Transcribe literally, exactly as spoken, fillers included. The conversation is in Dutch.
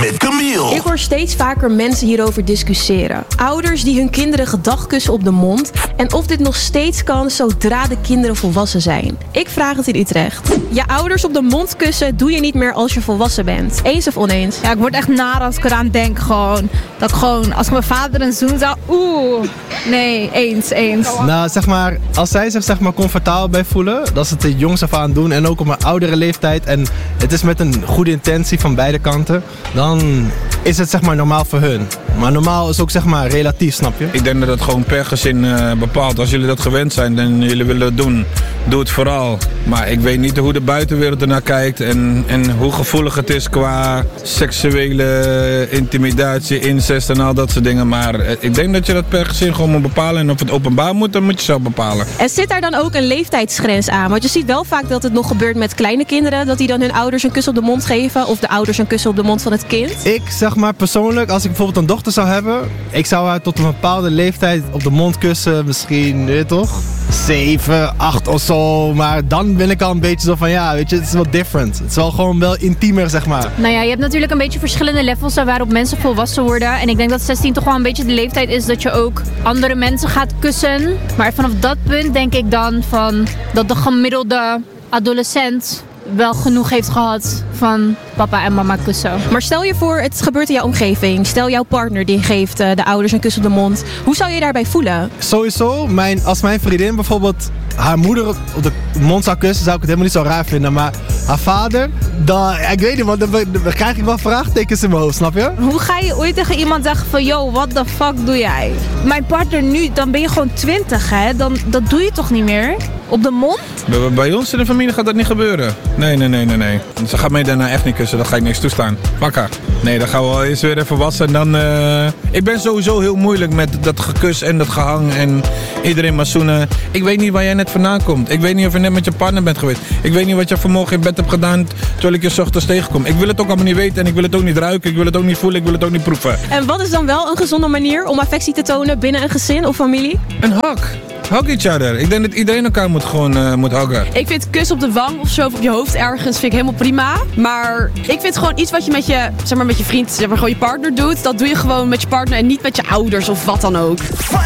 met Camille. Ik hoor steeds vaker mensen hierover discussiëren. Ouders die hun kinderen gedagkussen op de mond. En of dit nog steeds kan zodra de kinderen volwassen zijn. Ik vraag het in Utrecht. Je ouders op de mond kussen doe je niet meer als je volwassen bent. Eens of oneens? Ja, ik word echt naar als ik eraan denk gewoon. Dat ik gewoon, als ik mijn vader een zoen zou... Oeh, nee, eens, eens. Nou, zeg maar, als zij zich zeg maar comfortabel bij voelen, dat ze het de jongs af aan doen en ook op een oudere leeftijd en het is met een goede intentie van beide kanten, dan is het zeg maar normaal voor hun. Maar normaal is ook zeg maar relatief, snap je? Ik denk dat het gewoon per gezin uh, bepaalt. Als jullie dat gewend zijn en jullie willen het doen, doe het vooral. Maar ik weet niet hoe de buitenwereld ernaar kijkt en, en hoe gevoelig het is qua seksuele intimidatie, incest en al dat soort dingen. Maar uh, ik denk dat je dat per gezin gewoon moet bepalen en of het openbaar moet, dan moet je zelf bepalen. En zit daar dan ook een leeftijdsgrens aan? Want je ziet wel vaak dat het nog gebeurt met kleine kinderen, dat die dan hun ouders een kus op de mond geven of de ouders een kus op de mond van het kind. Ik zeg maar persoonlijk, als ik bijvoorbeeld een dochter zou hebben, ik zou haar tot een bepaalde leeftijd op de mond kussen, misschien, weet je toch? zeven, acht of zo, maar dan ben ik al een beetje zo van ja, weet je, het is wel different. Het is wel gewoon wel intiemer, zeg maar. Nou ja, je hebt natuurlijk een beetje verschillende levels waarop mensen volwassen worden. En ik denk dat zestien toch wel een beetje de leeftijd is dat je ook andere mensen gaat kussen. Maar vanaf dat punt denk ik dan van dat de gemiddelde adolescent wel genoeg heeft gehad van papa en mama kussen. Maar stel je voor, het gebeurt in jouw omgeving. Stel jouw partner die geeft uh, de ouders een kus op de mond. Hoe zou je je daarbij voelen? Sowieso, mijn, als mijn vriendin bijvoorbeeld haar moeder op de mond zou kussen, zou ik het helemaal niet zo raar vinden. Maar haar vader, dan, ik weet niet, want dan, dan krijg ik wel vraagtekens in mijn hoofd, snap je? Hoe ga je ooit tegen iemand zeggen van, yo, what the fuck doe jij? Mijn partner nu, dan ben je gewoon twintig, hè? Dan, dat doe je toch niet meer? Op de mond? Bij, bij ons in de familie gaat dat niet gebeuren. Nee, nee, nee, nee, nee. Ze gaat mij daarna echt niet kussen, dan ga ik niks toestaan. Pakka. Nee, dan gaan we wel eens weer even wassen en dan... Uh... Ik ben sowieso heel moeilijk met dat gekus en dat gehang en iedereen maar zoenen. Ik weet niet waar jij net vandaan komt. Ik weet niet of je net met je partner bent geweest. Ik weet niet wat je vanmorgen in bed hebt gedaan terwijl ik je 's ochtends tegenkom. Ik wil het ook allemaal niet weten en ik wil het ook niet ruiken. Ik wil het ook niet voelen, ik wil het ook niet proeven. En wat is dan wel een gezonde manier om affectie te tonen binnen een gezin of familie? Een hug. Hug each other. Ik denk dat iedereen elkaar moet gewoon uh, moet huggen. Ik vind kus op de wang of zo of op je hoofd ergens vind ik helemaal prima. Maar ik vind gewoon iets wat je met je, zeg maar, met je vriend, zeg maar, gewoon je partner doet. Dat doe je gewoon met je partner en niet met je ouders of wat dan ook.